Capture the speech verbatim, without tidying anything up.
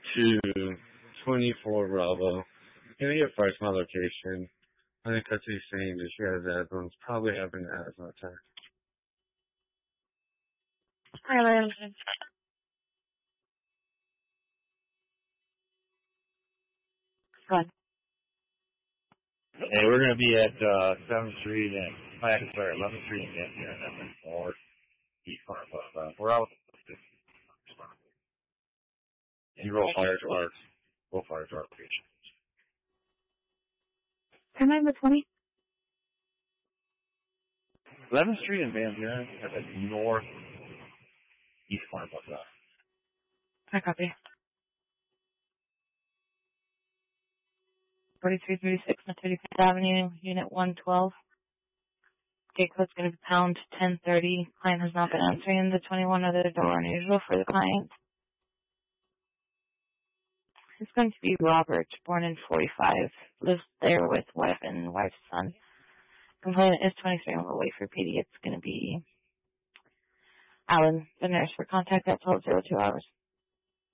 to twenty-four Bravo. Can you get first my location? I think that's what he's saying that she has asthma. It's probably having an asthma attack. Hi, Lynn. Go ahead. Hey, we're going to be at uh, seventh Street and, oh, sorry, eleventh Street and Van Buren. That's in North East Farm. Uh, we're out. You roll fire to our, roll fire to our location. Can I have the twenty? eleventh Street and Van Buren. That's at North East Farm. I copy. forty-three thirty-six North thirty-fifth Avenue, Unit one twelve. Gate code's going to be pound ten thirty. Client has not been answering the twenty-one other door unusual for the client. It's going to be Robert, born in forty-five. Lives there with wife and wife's son. Complainant is twenty-three and we'll wait for P D. It's going to be Alan, the nurse, for contact at twelve oh two hours.